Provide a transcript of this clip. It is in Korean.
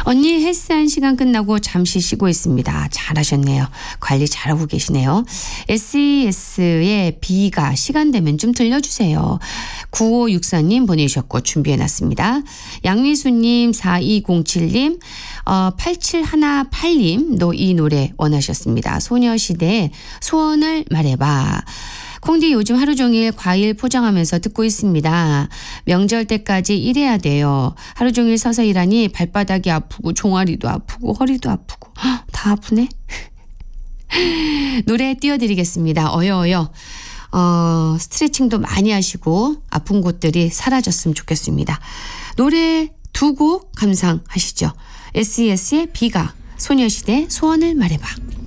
언니 헬스한 시간 끝나고 잠시 쉬고 있습니다. 잘하셨네요. 관리 잘하고 계시네요. SES의 B가 시간 되면 좀 들려주세요. 9564님 보내주셨고 준비해놨습니다. 양미수님 4207님 8718님도 이 노래 원하셨습니다. 소녀시대의 소원을 말해봐. 콩디 요즘 하루 종일 과일 포장하면서 듣고 있습니다. 명절 때까지 일해야 돼요. 하루 종일 서서 일하니 발바닥이 아프고 종아리도 아프고 허리도 아프고 다 아프네. 노래 띄워드리겠습니다. 어여어여. 스트레칭도 많이 하시고 아픈 곳들이 사라졌으면 좋겠습니다. 노래 두 곡 감상하시죠. SES의 비가, 소녀시대 소원을 말해봐.